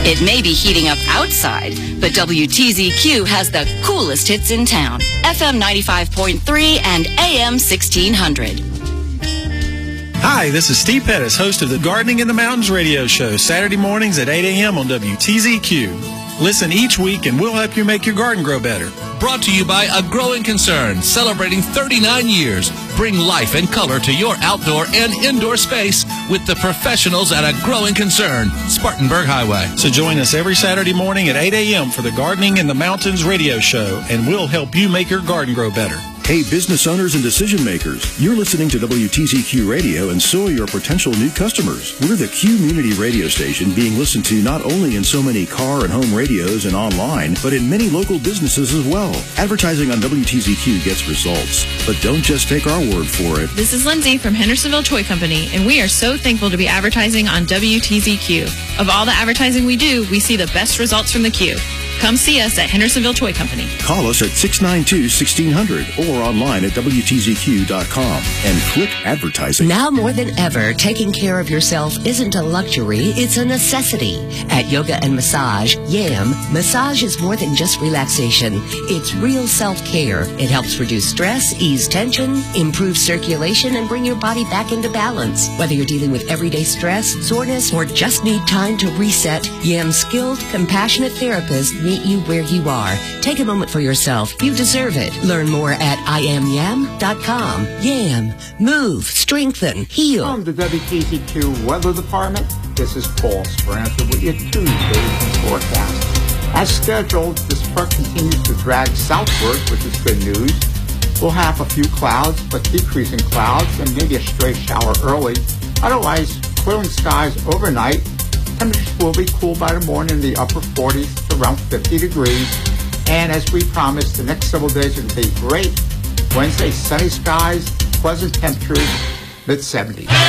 It may be heating up outside, but WTZQ has the coolest hits in town. FM 95.3 and AM 1600. Hi, this is Steve Pettis, host of the Gardening in the Mountains radio show, Saturday mornings at 8 a.m. on WTZQ. Listen each week and we'll help you make your garden grow better. Brought to you by A Growing Concern, celebrating 39 years. Bring life and color to your outdoor and indoor space with the professionals at A Growing Concern, Spartanburg Highway. So join us every Saturday morning at 8 a.m. for the Gardening in the Mountains radio show, and we'll help you make your garden grow better. Hey, business owners and decision makers, you're listening to WTZQ Radio, and so are your potential new customers. We're the community radio station being listened to not only in so many car and home radios and online, but in many local businesses as well. Advertising on WTZQ gets results, but don't just take our word for it. This is Lindsay from Hendersonville Toy Company, and we are so thankful to be advertising on WTZQ. Of all the advertising we do, we see the best results from the Q. Come see us at Hendersonville Toy Company. Call us at 692-1600 or online at WTZQ.com and click advertising. Now more than ever, taking care of yourself isn't a luxury, it's a necessity. At Yoga and Massage, YAM, massage is more than just relaxation. It's real self-care. It helps reduce stress, ease tension, improve circulation, and bring your body back into balance. Whether you're dealing with everyday stress, soreness, or just need time to reset, YAM's skilled, compassionate therapists meet you where you are. Take a moment for yourself. You deserve it. Learn more at IamYam.com. YAM. Move. Strengthen. Heal. From the WTZQ Weather Department, this is Paul Speranza with your Tuesday forecast. As scheduled, this front continues to drag southward, which is good news. We'll have a few clouds, but decreasing clouds and maybe a stray shower early. Otherwise, clearing skies overnight. Temperatures will be cool by the morning in the upper 40s to around 50 degrees. And as we promised, the next several days are going to be great. Wednesday, sunny skies, pleasant temperatures, mid-70s.